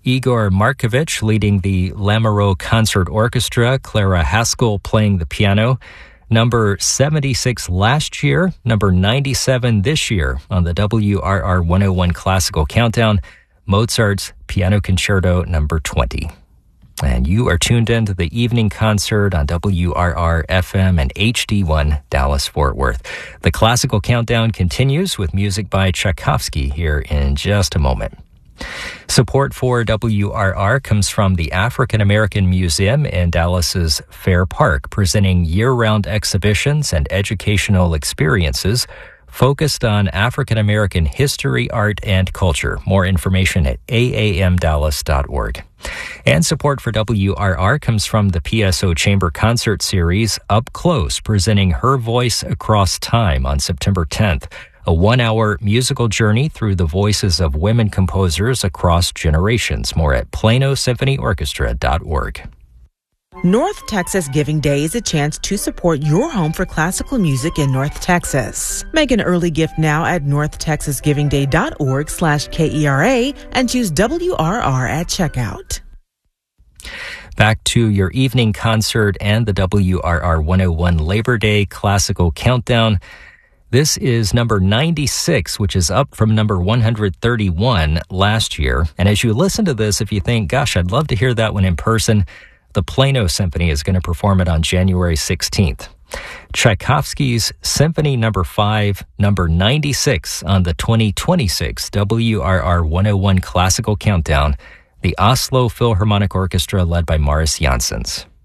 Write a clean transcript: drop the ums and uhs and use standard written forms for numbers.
Igor Markovich leading the Lamoureux Concert Orchestra, Clara Haskell playing the piano. Number 76 last year, number 97 this year on the WRR 101 Classical Countdown, Mozart's Piano Concerto number 20. And you are tuned in to the evening concert on WRR FM and HD1 Dallas-Fort Worth. The Classical Countdown continues with music by Tchaikovsky here in just a moment. Support for WRR comes from the African American Museum in Dallas's Fair Park, presenting year-round exhibitions and educational experiences focused on African American history, art, and culture. More information at aamdallas.org. And support for WRR comes from the PSO Chamber Concert Series Up Close, presenting Her Voice Across Time on September 10th. A 1-hour musical journey through the voices of women composers across generations. More at PlanoSymphonyOrchestra.org. North Texas Giving Day is a chance to support your home for classical music in North Texas. Make an early gift now at northtexasgivingday.org/KERA and choose WRR at checkout. Back to your evening concert and the WRR 101 Labor Day Classical Countdown. This is number 96, which is up from number 131 last year. And as you listen to this, if you think, gosh, I'd love to hear that one in person, the Plano Symphony is going to perform it on January 16th. Tchaikovsky's Symphony Number 5, number 96 on the 2026 WRR 101 Classical Countdown, the Oslo Philharmonic Orchestra led by Maurice Janssens.